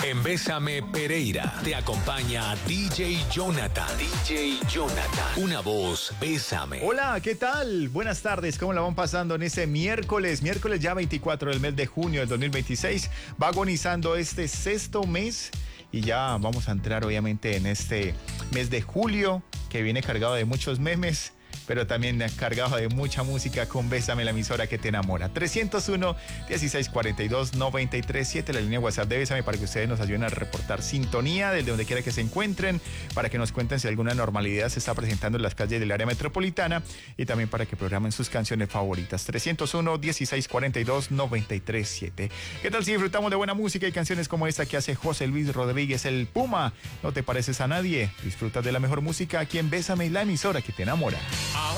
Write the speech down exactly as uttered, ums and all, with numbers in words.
En Bésame Pereira te acompaña D J Jonathan. D J Jonathan. Una voz, Bésame. Hola, ¿qué tal? Buenas tardes, ¿cómo la van pasando en ese miércoles? Miércoles ya veinticuatro del mes de junio del dos mil veintiséis. Va agonizando este sexto mes y ya vamos a entrar obviamente en este mes de julio que viene cargado de muchos memes, pero también cargado de mucha música con Bésame, la emisora que te enamora. trescientos uno, dieciséis cuarenta y dos, noventa y tres siete, la línea WhatsApp de Bésame, para que ustedes nos ayuden a reportar sintonía desde donde quiera que se encuentren, para que nos cuenten si alguna normalidad se está presentando en las calles del área metropolitana y también para que programen sus canciones favoritas. trescientos uno, dieciséis cuarenta y dos, noventa y tres siete. ¿Qué tal si disfrutamos de buena música y canciones como esta que hace José Luis Rodríguez, el Puma? No te pareces a nadie. Disfrutas de la mejor música aquí en Bésame, la emisora que te enamora. Ahora